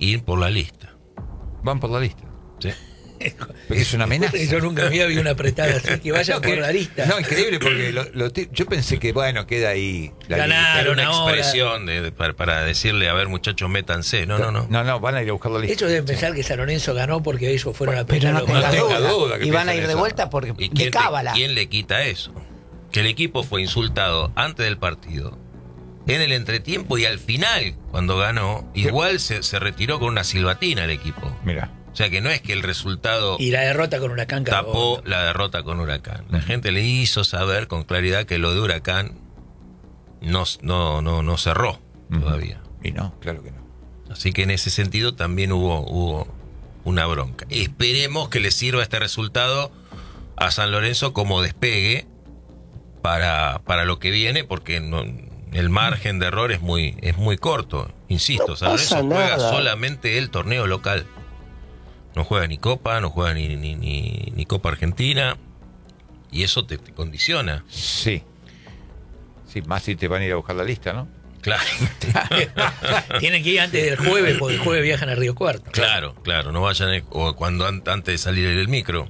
ir por la lista. Van por la lista. Sí. Porque es una amenaza. Yo nunca había visto una apretada así, que vayan por la lista. No, increíble, porque yo pensé que, bueno, queda ahí la Ganaron. Era una ahora. expresión para decirle, a ver, muchachos, métanse. No. No, van a ir a buscar la lista. Ellos deben pensar que San Lorenzo ganó porque ellos fueron a Pero no pelear. tenga tenga duda. duda que Y van a piensen ir de eso. vuelta porque ¿Y de cábala. quién le quita eso? Que el equipo fue insultado antes del partido, en el entretiempo y al final, cuando ganó, igual se retiró con una silbatina el equipo. Mira. O sea que no es que el resultado Y la derrota con Huracán tapó la derrota con Huracán. La gente le hizo saber con claridad que lo de Huracán no cerró todavía. Y no, claro que no. Así que en ese sentido también hubo una bronca. Esperemos que le sirva este resultado a San Lorenzo como despegue para lo que viene, porque el margen de error es muy corto. Insisto, San Lorenzo juega solamente el torneo local. No juega ni Copa, no juega ni Copa Argentina, y eso te condiciona. Sí. Sí, más si te van a ir a buscar la lista, ¿no? Claro. Tienen que ir antes del jueves, porque el jueves viajan a Río Cuarto. Claro, no vayan o cuando antes de salir el micro.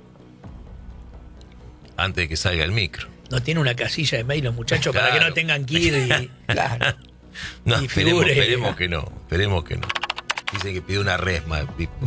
Antes de que salga el micro. No tiene una casilla de mail los muchachos para que no tengan que ir y, Claro. No, y esperemos que no. Dicen que pide una resma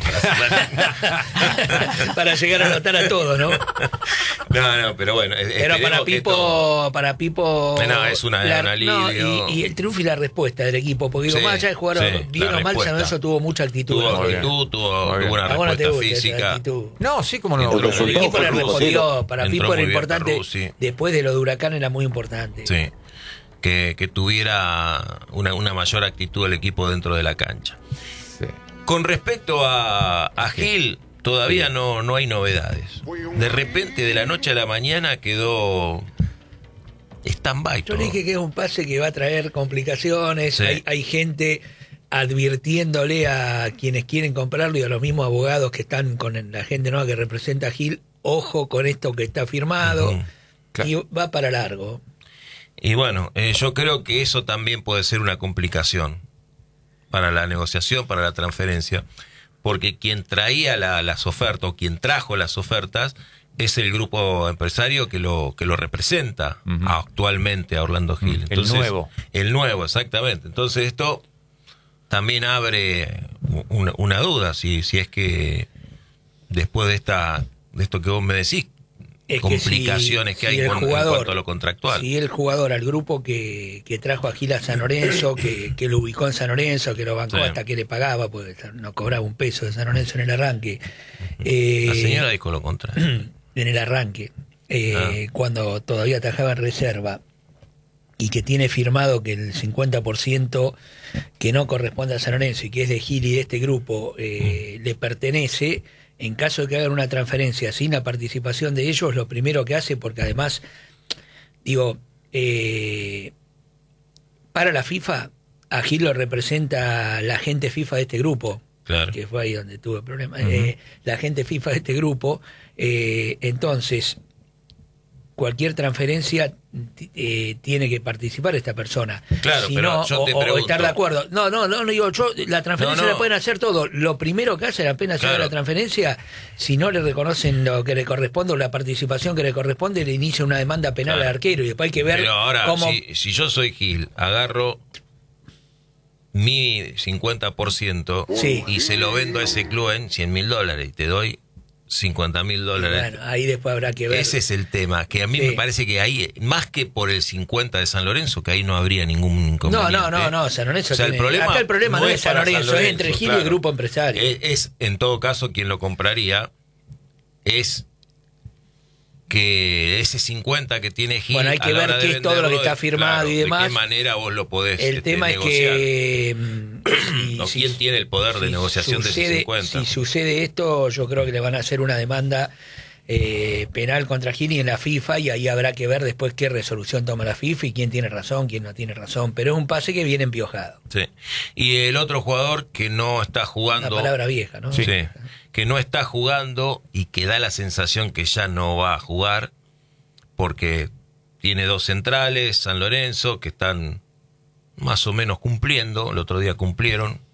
para llegar a anotar a todos, ¿no? No, pero bueno. Pero para Pipo No, es un alivio. Y el triunfo y la respuesta del equipo, porque digo, Sí, más allá de jugar bien o mal, respuesta. San Lorenzo tuvo mucha actitud. Tuvo bien. actitud, tuvo Muy bien. una A vos no te respuesta gusta esa física. actitud. No, sí, como no. Entró El muy bien equipo le Perruzzi. respondió, para Entró Pipo muy era bien importante, Perruzzi. después de lo de Huracán era muy importante. Sí. Que tuviera una mayor actitud el equipo dentro de la cancha. Sí. Con respecto a Gil, todavía no hay novedades. De repente, de la noche a la mañana, quedó stand-by Yo todo. le dije que es un pase que va a traer complicaciones. Sí. Hay gente advirtiéndole a quienes quieren comprarlo y a los mismos abogados que están con la gente nueva que representa a Gil, ojo con esto que está firmado. Ujú. Claro. Y va para largo. Y bueno, yo creo que eso también puede ser una complicación para la negociación, para la transferencia, porque quien traía las ofertas, o quien trajo las ofertas, es el grupo empresario que lo representa actualmente a Orlando Gil. Entonces, el nuevo, exactamente. Entonces esto también abre una duda, si es que después de esto que vos me decís, Es complicaciones que hay en cuanto a lo contractual. Si el jugador al grupo que trajo a Gil a San Lorenzo, que lo ubicó en San Lorenzo, que lo bancó Sí. hasta que le pagaba, porque no cobraba un peso de San Lorenzo en el arranque. La señora dijo lo contrario. En el arranque, cuando todavía atajaba en reserva, y que tiene firmado que el 50% que no corresponde a San Lorenzo y que es de Gil y de este grupo le pertenece. En caso de que hagan una transferencia sin la participación de ellos, lo primero que hace, porque además, digo, para la FIFA, a Gil lo representa la gente FIFA de este grupo, Claro. que fue ahí donde tuve problemas. La gente FIFA de este grupo, entonces, cualquier transferencia tiene que participar esta persona. Claro, Si pero no, yo te o pregunto. estar de acuerdo. No, digo, la transferencia No. la pueden hacer todo. Lo primero que hacen apenas Claro. llega la transferencia, si no le reconocen lo que le corresponde o la participación que le corresponde, le inicia una demanda penal Claro. al arquero y después hay que ver Pero ahora, cómo... si yo soy Gil, agarro mi 50% Sí. y se lo vendo a ese club en $100.000 y te doy $50.000. Bueno, ahí después habrá que ver. Ese es el tema, que a mí Sí. me parece que ahí, más que por el 50 de San Lorenzo, que ahí no habría ningún inconveniente. No, San Lorenzo O sea, tiene... el problema acá el problema no es San para Lorenzo, es entre Gil y claro. el grupo empresario. Es, en todo caso, quien lo compraría es que ese 50 que tiene Gil, Bueno, hay que a la ver hora de qué es todo lo que venderlo, está firmado claro, y demás. de qué manera vos lo podés El tema es negociar. que... ¿O quién tiene el poder de negociación de ese 50? Si sucede esto, yo creo que le van a hacer una demanda penal contra Gil y en la FIFA, y ahí habrá que ver después qué resolución toma la FIFA y quién tiene razón, quién no tiene razón. Pero es un pase que viene empiojado. Sí. Y el otro jugador que no está jugando... Una palabra vieja, ¿no? Sí. Que no está jugando y que da la sensación que ya no va a jugar porque tiene dos centrales, San Lorenzo, que están más o menos cumpliendo, el otro día cumplieron,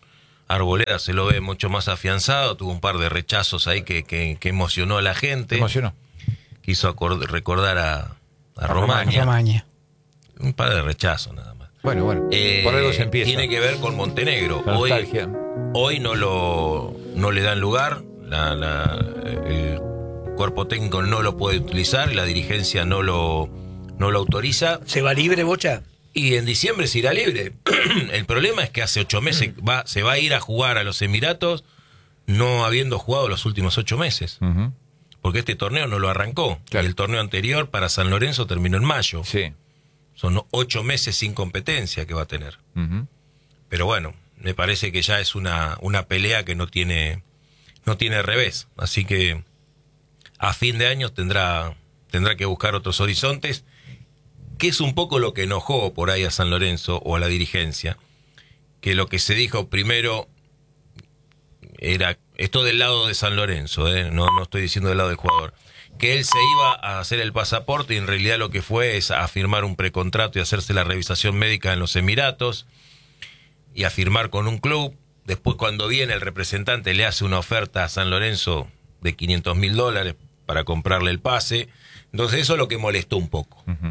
Arboleda se lo ve mucho más afianzado, tuvo un par de rechazos ahí que emocionó a la gente. Emocionó. Quiso recordar a Romaña. Romaña. Un par de rechazos nada más. Bueno, por algo se empieza. Tiene que ver con Montenegro. La nostalgia. Hoy no le dan lugar, el cuerpo técnico no lo puede utilizar, la dirigencia no lo autoriza. ¿Se va libre, Bocha? Y en diciembre se irá libre. El problema es que hace 8 meses se va a ir a jugar a los Emiratos no habiendo jugado los últimos 8 meses. Uh-huh. Porque este torneo no lo arrancó. Claro. Y el torneo anterior para San Lorenzo terminó en mayo. Sí. Son 8 meses sin competencia que va a tener. Uh-huh. Pero bueno, me parece que ya es una pelea que no tiene revés. Así que a fin de año tendrá que buscar otros horizontes, que es un poco lo que enojó por ahí a San Lorenzo o a la dirigencia, que lo que se dijo primero era, esto del lado de San Lorenzo, no estoy diciendo del lado del jugador, que él se iba a hacer el pasaporte y en realidad lo que fue es a firmar un precontrato y hacerse la revisación médica en los Emiratos y a firmar con un club. Después, cuando viene el representante, le hace una oferta a San Lorenzo de $500,000 para comprarle el pase. Entonces eso es lo que molestó un poco. Uh-huh.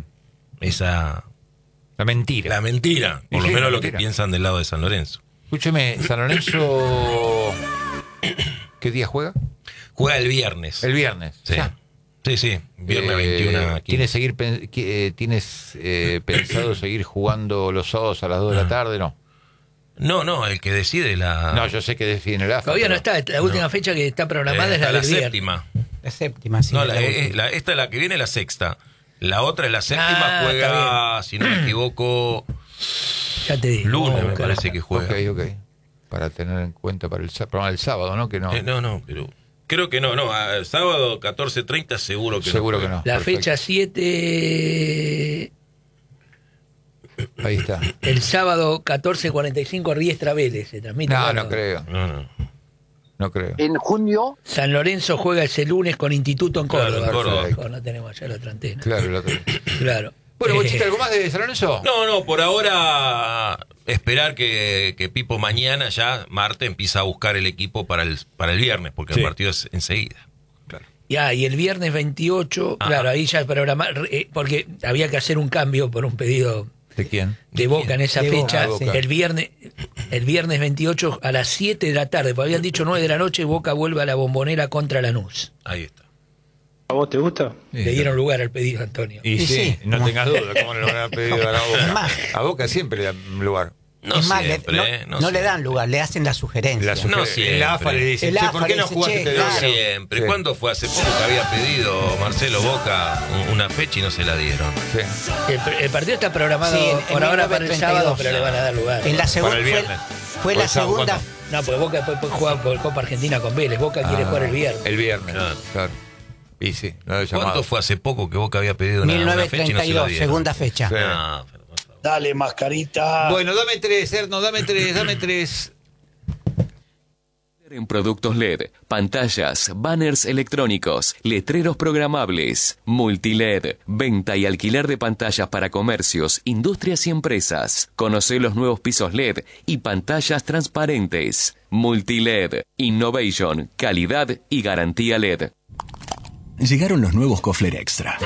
La mentira, por lo Sí, menos la lo que mentira. piensan del lado de San Lorenzo. Escúcheme, San Lorenzo, ¿qué día juega? Juega el viernes. El viernes. Sí, Ya. sí, viernes 21 a 15. ¿Tienes pensado seguir jugando los sábados a las 2 de la tarde? No. No, el que decide No, yo sé que define la AFA. Todavía no pero- está. La última fecha que está programada es está la la del viernes. séptima. La séptima, sí. No, la última. esta es la que viene, la sexta. La otra es la séptima, Ah, juega, si no me equivoco, Ya te digo. lunes me Buscar. parece que juega. Ok. Para tener en cuenta para el programa del sábado, ¿no? Que no. No, pero creo que no. El sábado 14:30 seguro que Seguro no. que juega. no. La Perfecto. fecha 7, Ahí está. el sábado 14:45, Riestra Vélez. Se transmite. No, claro. no creo. No creo. En junio, San Lorenzo juega ese lunes con Instituto en Claro, Córdoba. en Córdoba. Perfecto. No tenemos allá la otra antena. Claro, el otro. Claro. Bueno, Bochita, ¿algo más de San Lorenzo? No, por ahora esperar que Pipo mañana ya, martes, empieza a buscar el equipo para el viernes, porque Sí. el partido es enseguida. Ya, y el viernes 28, Ajá. claro, ahí ya el programa, porque había que hacer un cambio por un pedido ¿De quién? de Boca en esa De fecha. Boca, sí. El viernes 28 a las 7 de la tarde, porque habían dicho 9 de la noche, Boca vuelve a la Bombonera contra Lanús. Ahí está. ¿a vos te gusta? Le dieron lugar al pedido, Antonio. Y Y sí, sí, no como- tengas duda, ¿cómo le van a pedir a la Boca? Es más. A Boca siempre le dan lugar. No Es más, siempre, no le dan lugar, le hacen la sugerencia. No siempre. En la AFA le dicen, El "Che, AFA ¿por qué le no dice, jugaste che, este No día?" claro. siempre. Sí. ¿Cuándo fue hace poco que había pedido Marcelo Boca una fecha y no se la dieron? Sí. El partido está programado Sí, en por ahora para el 1932. sábado, pero le van a dar lugar. En la segunda Para el viernes. fue O la el sábado, segunda. ¿cuándo? No, porque Boca después puede jugar por Copa Argentina con Vélez. Boca quiere jugar el viernes. El viernes, Claro. claro. Y sí, no lo llamado. ¿Cuánto fue hace poco que Boca había pedido una fecha y no se la 1932, dieron? segunda fecha. Sí. No, pero por favor. Dale, mascarita. Bueno, dame 3, Erno, dame 3. En productos LED, pantallas, banners electrónicos, letreros programables, multiled, venta y alquiler de pantallas para comercios, industrias y empresas. Conoce los nuevos pisos LED y pantallas transparentes. Multiled, innovation, calidad y garantía LED. Llegaron los nuevos Kofler Extra.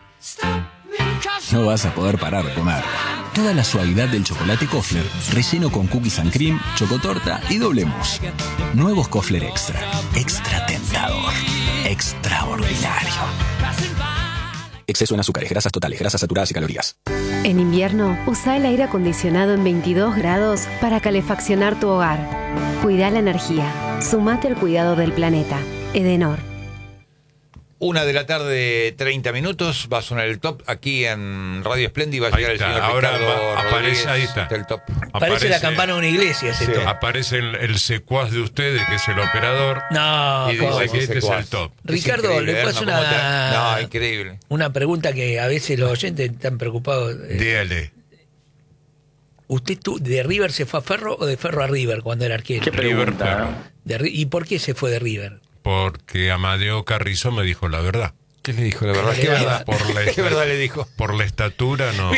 No vas a poder parar de comer. Toda la suavidad del chocolate Kofler, relleno con cookies and cream, chocotorta y doble mousse. Nuevos Kofler Extra. Extra tentador. Extraordinario. Exceso en azúcares, grasas totales, grasas saturadas y calorías. En invierno, usa el aire acondicionado en 22 grados para calefaccionar tu hogar. Cuida la energía. Sumate al cuidado del planeta. Edenor. 1 de la tarde, 30 minutos. Va a sonar el top aquí en Radio Espléndida. Va a llegar Ahí el está, señor ahora Ricardo aparece, Rodríguez. ahí está. El top. Parece la campana de una iglesia ese Sí. top. Aparece el secuaz de ustedes, que es el operador, No, y ¿cómo? dice que este es Secuaz. el top. Ricardo, increíble, le puedo hacer Erno, ¿cómo una, No, increíble. una pregunta que a veces los oyentes están preocupados. Dígale. ¿Usted de River se fue a Ferro o de Ferro a River cuando era arquero? River Ferro. ¿Y por qué se fue de River? Porque Amadeo Carrizo me dijo la verdad. ¿Qué le dijo? La verdad, ¿qué verdad? ¿Qué verdad le dijo? Por la estatura, no.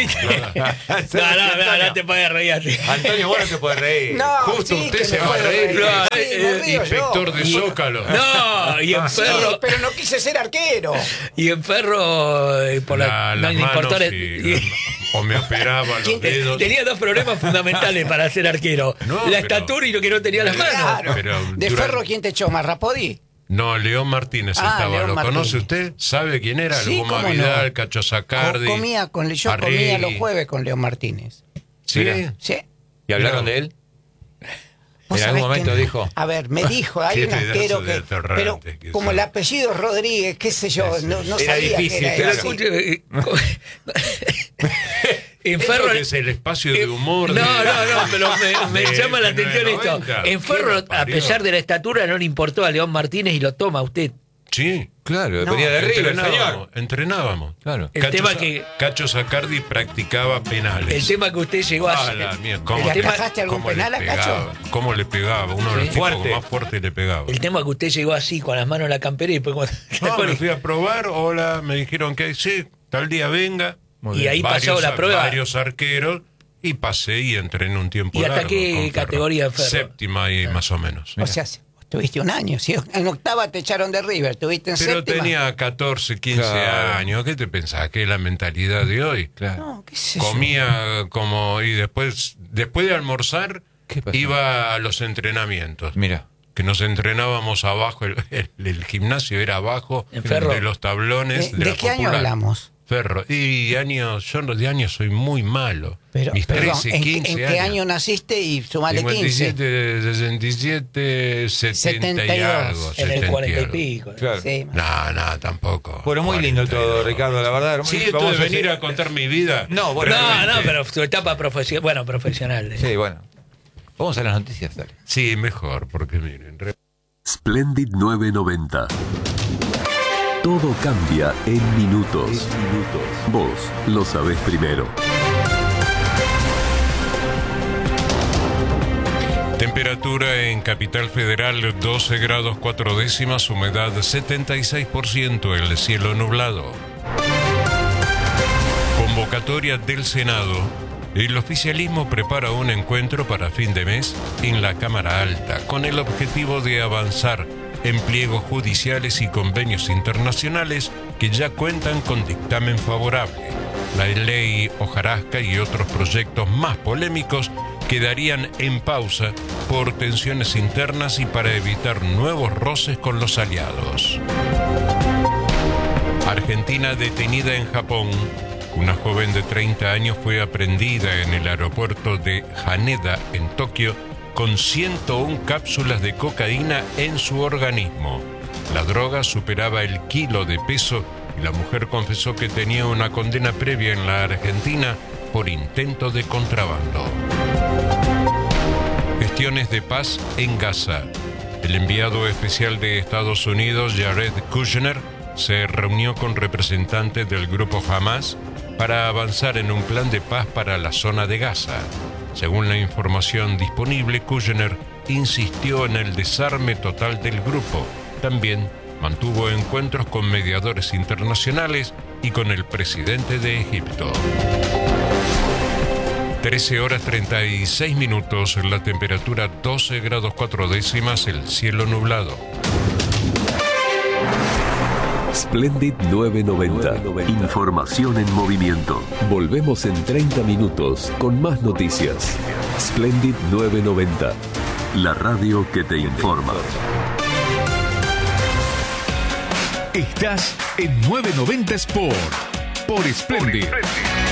No te puedes reír así. Antonio, vos no te podés reír. No, Justo sí, usted que se me va a puedo reír. reír. Sí, me río Inspector yo. de Zócalo. No, y en Sí, Ferro. pero no quise ser arquero. Y en Ferro, por Las no le importó. manos o me operaba los dedos. Tenía dos problemas fundamentales para ser arquero: No, la pero- estatura y lo que no tenía las manos. Claro. Pero ¿De durante- Ferro quién te echó? ¿Marrapodi? No, León Martínez Ah, estaba. León ¿Lo Martínez. conoce usted? ¿Sabe quién era? Sí, Goma cómo no. Vidal, Cacho Sacardi. Yo comía Arregui. los jueves con León Martínez. Sí. Mira. ¿Sí? ¿Y hablaron Mira. de él? ¿Vos En algún sabés momento que- dijo. A ver, me dijo, hay Qué un arquero pedazo de que. Pero aterrante que como sos. el apellido Rodríguez, qué sé yo, no Era sabía difícil, que era claro. ese. En Esto Ferro. que es el espacio de humor. No, pero me de- llama la de atención esto. 90. En Ferro, ¿Qué lo a parió? pesar de la estatura, no le importó a León Martínez y lo toma usted. Sí. Claro, No, venía de River, señor. Entrenábamos. Claro. El tema que- Cacho Sacardi practicaba penales. El tema que usted llegó Ah, a la mía, el ¿cómo ¿Le tema- atajaste algún cómo le penal a Cacho? pegaba? ¿Cómo le pegaba? Uno de los Sí. tipos Fuerte. más fuerte le pegaba. el tema que usted llegó así con las manos en la campera y después cuando No, me fui a probar, hola, me dijeron que sí, tal día venga. Y ahí pasó la prueba. Varios arqueros y pasé y entrené un tiempo ¿Y hasta largo qué con Ferro. categoría en Ferro? Séptima y más o menos. O sea, tuviste un año. ¿Sí? En octava te echaron de River, tuviste en Pero séptima. tenía 14, 15 Claro. años. ¿Qué te pensás? ¿Qué es la mentalidad de hoy? Claro. No, qué sé yo. Comía como... Y después de almorzar, ¿Qué pasó? iba a los entrenamientos. Mira. Que nos entrenábamos abajo, el gimnasio era abajo ¿En Ferro? de los tablones de ¿De la qué año Popular. hablamos? Ferro. Y años, yo de años soy muy malo. Pero, Mis perdón, 13, ¿en, 15 en qué años. año naciste y sumale 15? 57, 67, 70 y 72, algo. en 70 el y 40 y algo. pico. Claro. Sí. No, tampoco. Bueno, muy lindo 42. todo, Ricardo, la verdad. Sí, Muy- esto vamos de a venir decir- a contar mi vida. No, bueno. No, pero su etapa profesional. Sí, bueno. Vamos a las noticias, dale. Sí, mejor, porque miren. Splendid 990. Todo cambia en minutos. Vos lo sabés primero. Temperatura en Capital Federal 12 grados 4 décimas, humedad 76%, el cielo nublado. Convocatoria del Senado. El oficialismo prepara un encuentro para fin de mes en la Cámara Alta con el objetivo de avanzar en pliegos judiciales y convenios internacionales que ya cuentan con dictamen favorable. La ley Hojarasca y otros proyectos más polémicos quedarían en pausa por tensiones internas y para evitar nuevos roces con los aliados. Argentina detenida en Japón. Una joven de 30 años fue aprehendida en el aeropuerto de Haneda, en Tokio, con 101 cápsulas de cocaína en su organismo. La droga superaba el kilo de peso y la mujer confesó que tenía una condena previa en la Argentina por intento de contrabando. Gestiones de paz en Gaza. El enviado especial de Estados Unidos, Jared Kushner, se reunió con representantes del grupo Hamas para avanzar en un plan de paz para la zona de Gaza. Según la información disponible, Kushner insistió en el desarme total del grupo. También mantuvo encuentros con mediadores internacionales y con el presidente de Egipto. 13 horas 36 minutos, la temperatura 12 grados 4 décimas, el cielo nublado. Splendid 990. Información en movimiento. Volvemos en 30 minutos con más noticias. Splendid 990. La radio que te informa. Estás en 990 Sport por Splendid.